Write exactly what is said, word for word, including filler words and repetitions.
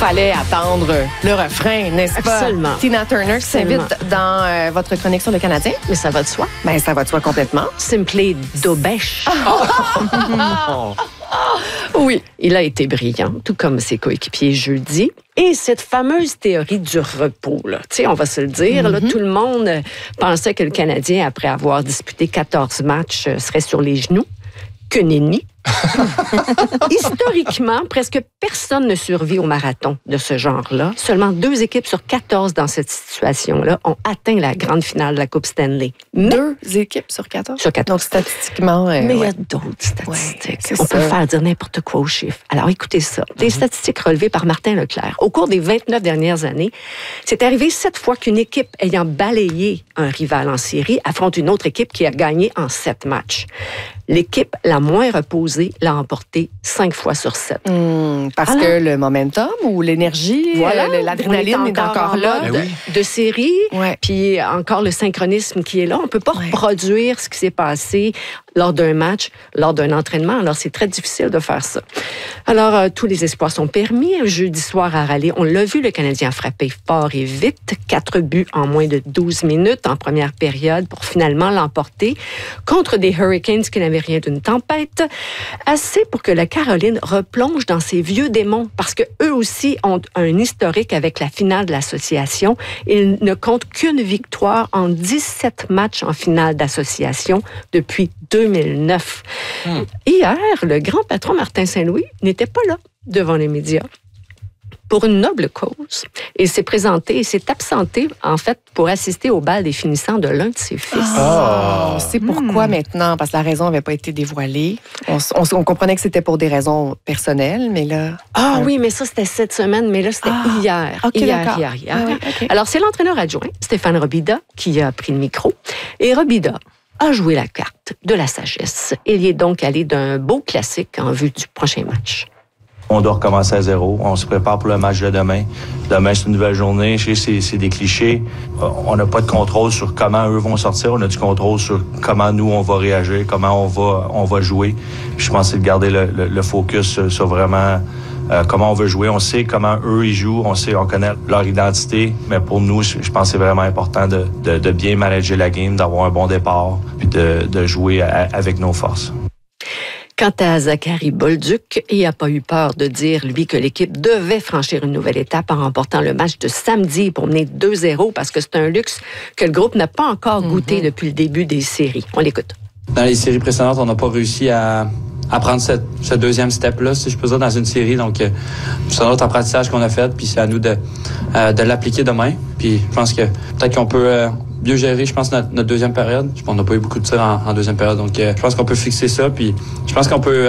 fallait attendre le refrain, n'est-ce pas? Absolument. Tina Turner qui s'invite dans euh, votre chronique sur le Canadien. Mais ça va de soi. Ben, ça va de soi complètement. Simply Dobèche. Oh. Oui. Il a été brillant, tout comme ses coéquipiers jeudi. Et cette fameuse théorie du repos, là, tu sais, on va se le dire, mm-hmm. là, tout le monde pensait que le Canadien, après avoir disputé quatorze matchs, serait sur les genoux. Que nenni. Historiquement, presque personne ne survit au marathon de ce genre-là. Seulement deux équipes sur quatorze dans cette situation-là ont atteint la grande finale de la Coupe Stanley. Mais, deux équipes sur quatorze? Sur quatorze. Donc, statistiquement... Euh, Mais il ouais. y a d'autres statistiques. Ouais, On ça. peut faire dire n'importe quoi aux chiffres. Alors, écoutez ça. Des mm-hmm. statistiques relevées par Martin Leclerc. Au cours des vingt-neuf dernières années, c'est arrivé sept fois qu'une équipe ayant balayé un rival en série affronte une autre équipe qui a gagné en sept matchs. L'équipe la moins reposée l'a emporté cinq fois sur sept. Mmh, parce Alors, que le momentum ou l'énergie, voilà, euh, l'adrénaline est encore, encore là. De, de série, ouais. puis encore le synchronisme qui est là. On ne peut pas ouais. reproduire ce qui s'est passé lors d'un match, lors d'un entraînement. Alors, c'est très difficile de faire ça. Alors, euh, tous les espoirs sont permis. Jeudi soir à Raleigh, on l'a vu, le Canadien a frappé fort et vite. Quatre buts en moins de douze minutes en première période pour finalement l'emporter contre des Hurricanes qui n'avaient rien d'une tempête. Assez pour que la Caroline replonge dans ses vieux démons parce qu'eux aussi ont un historique avec la finale de l'association. Ils ne comptent qu'une victoire en dix-sept matchs en finale d'association depuis deux mille neuf. Hum. Hier, le grand patron Martin Saint-Louis n'était pas là devant les médias pour une noble cause. Il s'est présenté, il s'est absenté, en fait, pour assister au bal des finissants de l'un de ses fils. Oh. On sait pourquoi mmh. maintenant, parce que la raison n'avait pas été dévoilée. On, on, on comprenait que c'était pour des raisons personnelles, mais là... Ah euh... oui, mais ça, c'était cette semaine, mais là, c'était ah. hier. Okay, hier, d'accord. hier, hier. Ah oui, okay. Alors, c'est l'entraîneur adjoint, Stéphane Robida, qui a pris le micro. Et Robida a joué la carte de la sagesse. Il y est donc allé d'un beau classique en vue du prochain match. On doit recommencer à zéro. On se prépare pour le match de demain. Demain, c'est une nouvelle journée. Je sais, c'est, c'est des clichés. On n'a pas de contrôle sur comment eux vont sortir. On a du contrôle sur comment nous, on va réagir, comment on va, on va jouer. Puis je pense que c'est de garder le, le, le focus sur, sur vraiment euh, comment on veut jouer. On sait comment eux, ils jouent. On sait, on connaît leur identité. Mais pour nous, je pense que c'est vraiment important de, de, de bien manager la game, d'avoir un bon départ, puis de, de jouer à, avec nos forces. Quant à Zachary Bolduc, il n'a pas eu peur de dire, lui, que l'équipe devait franchir une nouvelle étape en remportant le match de samedi pour mener deux zéro parce que c'est un luxe que le groupe n'a pas encore goûté mm-hmm. depuis le début des séries. On l'écoute. Dans les séries précédentes, on n'a pas réussi à, à prendre cette, ce deuxième step-là, si je peux dire, dans une série. Donc, euh, c'est un autre apprentissage qu'on a fait, puis c'est à nous de, euh, de l'appliquer demain. Puis je pense que peut-être qu'on peut... Euh, mieux gérer, je pense, notre, notre deuxième période. On n'a pas eu beaucoup de tirs en, en deuxième période, donc euh, je pense qu'on peut fixer ça, puis je pense qu'on peut